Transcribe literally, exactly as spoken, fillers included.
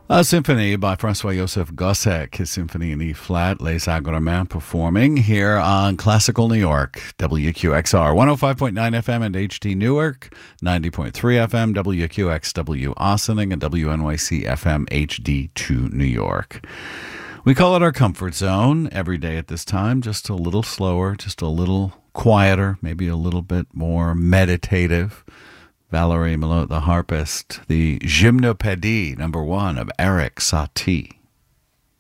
A symphony by Francois-Joseph Gossec, his symphony in E-flat, Les Agremains, performing here on Classical New York, W Q X R, one oh five point nine F M and H D Newark, ninety point three F M, W Q X W Ossining, and W N Y C F M H D two New York. We call it our comfort zone every day at this time, just a little slower, just a little quieter, maybe a little bit more meditative. Valerie Malot, the harpist, the Gymnopédie, number one of Eric Satie.